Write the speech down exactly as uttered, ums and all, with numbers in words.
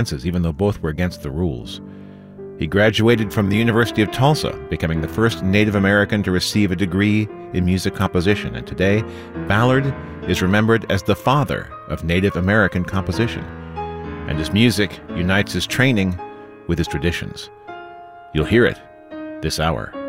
dances, even though both were against the rules. He graduated from the University of Tulsa, becoming the first Native American to receive a degree in music composition, and today, Ballard is remembered as the father of Native American composition, and his music unites his training with his traditions. You'll hear it this hour.